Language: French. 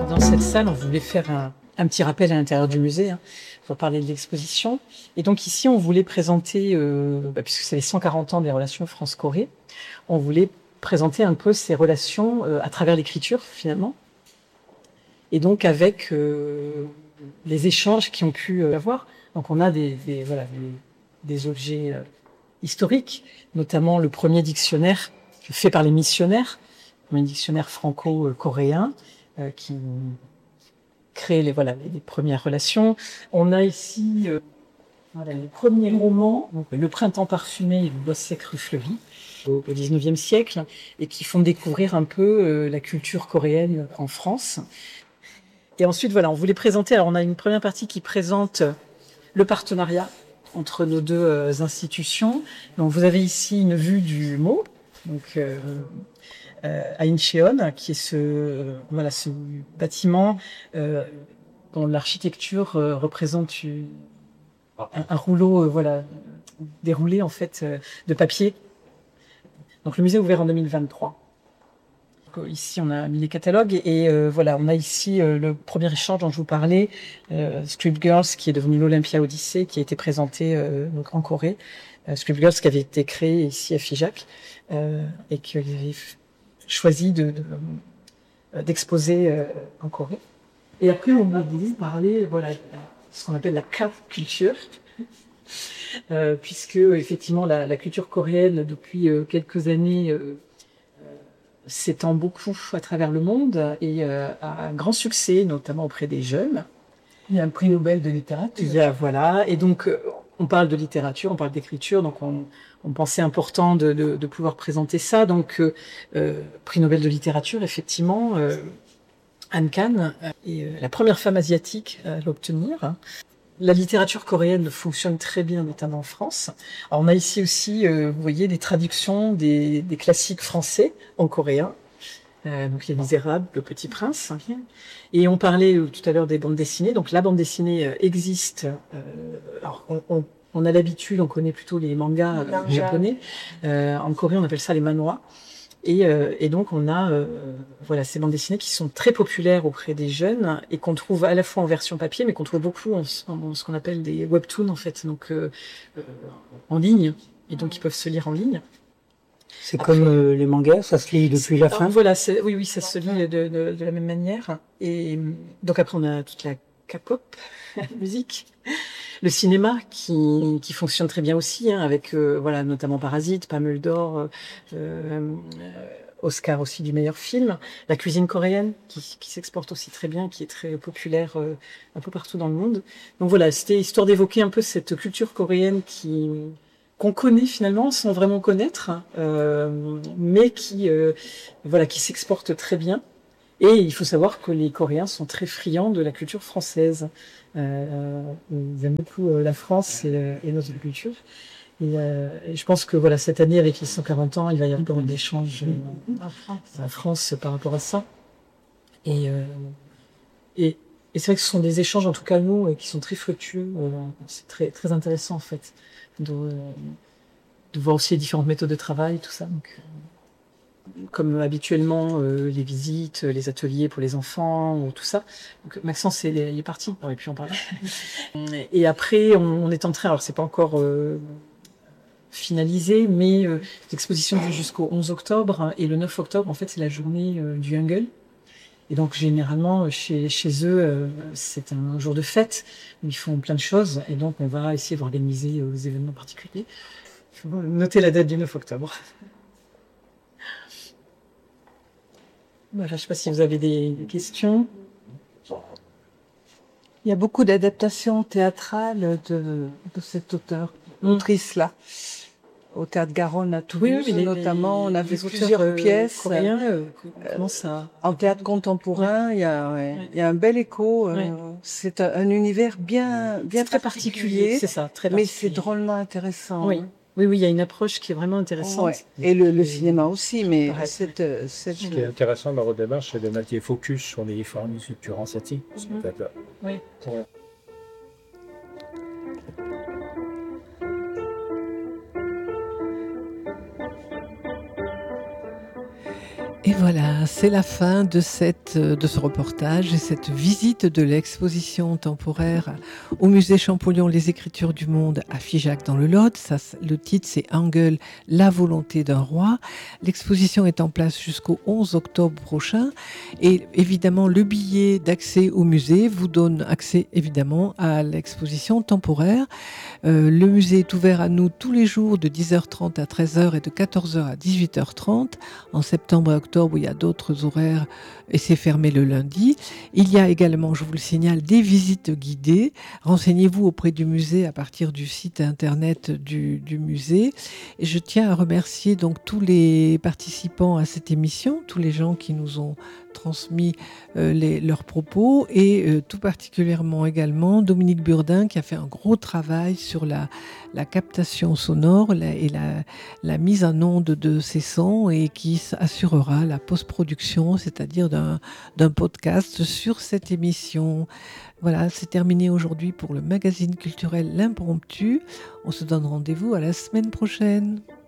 Dans cette salle, on voulait faire un petit rappel à l'intérieur du musée, pour parler de l'exposition. Et donc ici, on voulait présenter, puisque c'est les 140 ans des relations France-Corée, on voulait présenter un peu ces relations à travers l'écriture, finalement. Et donc avec les échanges qui ont pu avoir. Donc on a des objets historiques, notamment le premier dictionnaire fait par les missionnaires, un dictionnaire franco-coréen qui crée les premières relations. On a ici les premiers romans, donc, Le printemps parfumé et Le bois sec rue Fleury, au XIXe siècle, et qui font découvrir un peu la culture coréenne en France. Et ensuite, on voulait présenter, alors on a une première partie qui présente le partenariat entre nos deux institutions. Donc vous avez ici une vue du MO, donc à Incheon, qui est ce bâtiment dont l'architecture représente un rouleau déroulé en fait de papier. Donc le musée est ouvert en 2023. Ici, on a mis les catalogues et on a ici le premier échange dont je vous parlais, Script Girls, qui est devenu l'Olympia Odyssey, qui a été présenté donc en Corée. Script Girls qui avait été créé ici à Figeac et qui avait choisi d'exposer en Corée. Et après, on va vous parler ce qu'on appelle la K-culture, puisque effectivement la culture coréenne depuis quelques années s'étend beaucoup à travers le monde et a un grand succès, notamment auprès des jeunes. Il y a un prix Nobel de littérature. Et donc on parle de littérature, on parle d'écriture, donc on pensait important de pouvoir présenter ça. Donc prix Nobel de littérature, effectivement, Anne Kan est la première femme asiatique à l'obtenir. La littérature coréenne fonctionne très bien, notamment en France. Alors, on a ici aussi, vous voyez, des traductions des classiques français en coréen. Donc, Les Misérables, Le Petit Prince. Et on parlait tout à l'heure des bandes dessinées. Donc, la bande dessinée existe. Alors, on a l'habitude, on connaît plutôt les mangas japonais. En Corée, on appelle ça les manhwa. Et donc on a ces bandes dessinées qui sont très populaires auprès des jeunes et qu'on trouve à la fois en version papier, mais qu'on trouve beaucoup en ce qu'on appelle des webtoons en fait, donc en ligne, et donc ils peuvent se lire en ligne. C'est comme les mangas, ça se lit depuis la fin. Voilà, oui, ça se lit de la même manière. Et donc après on a toute la K-pop, la musique. Le cinéma qui fonctionne très bien aussi, avec notamment Parasite, Palme d'Or, Oscar aussi du meilleur film. La cuisine coréenne qui s'exporte aussi très bien, qui est très populaire un peu partout dans le monde. Donc voilà, c'était histoire d'évoquer un peu cette culture coréenne qu'on connaît finalement sans vraiment connaître, mais qui s'exporte très bien. Et il faut savoir que les Coréens sont très friands de la culture française. Ils aiment beaucoup la France et notre culture. Et je pense que cette année, avec les 140 ans, il va y avoir un échange en France par rapport à ça. Et c'est vrai que ce sont des échanges, en tout cas nous, qui sont très fructueux. C'est très, très intéressant en fait de voir aussi les différentes méthodes de travail, tout ça. Donc, comme habituellement les visites, les ateliers pour les enfants, ou tout ça. Donc Maxence il est parti, on aurait pu en parler. Et après on est en train, alors c'est pas encore finalisé, mais l'exposition dure jusqu'au 11 octobre et le 9 octobre en fait c'est la journée du Hangul. Et donc généralement chez eux c'est un jour de fête où ils font plein de choses et donc on va essayer d'organiser des événements particuliers. Il faut noter la date du 9 octobre. Voilà, je ne sais pas si vous avez des questions. Il y a beaucoup d'adaptations théâtrales de cet autrice-là. Au Théâtre Garonne à Toulouse, notamment, on a vu plusieurs pièces coréens, en théâtre contemporain. Il y a un bel écho. C'est un univers bien très particulier. C'est ça, très mais particulier. c'est drôlement intéressant. Oui. Oui, il y a une approche qui est vraiment intéressante. Ouais. Et le cinéma aussi, mais Ce qui est intéressant dans votre démarche, c'est de mettre les focus sur les différentes structures asiatiques. Oui. Ouais. Et voilà, c'est la fin de ce reportage et cette visite de l'exposition temporaire au musée Champollion Les Écritures du Monde à Figeac dans le Lot. Le titre, c'est Engel, la volonté d'un roi. L'exposition est en place jusqu'au 11 octobre prochain. Et évidemment, le billet d'accès au musée vous donne accès évidemment à l'exposition temporaire. Le musée est ouvert à nous tous les jours de 10h30 à 13h et de 14h à 18h30. En septembre et octobre, il y a d'autres horaires et c'est fermé le lundi. Il y a également, je vous le signale, des visites guidées. Renseignez-vous auprès du musée à partir du site internet du musée. Et je tiens à remercier donc tous les participants à cette émission, tous les gens qui nous ont transmis leurs propos et tout particulièrement également Dominique Burdin qui a fait un gros travail sur la captation sonore et la mise en onde de ces sons et qui assurera la post-production, c'est-à-dire d'un podcast sur cette émission. Voilà, c'est terminé aujourd'hui pour le magazine culturel L'Impromptu. On se donne rendez-vous à la semaine prochaine.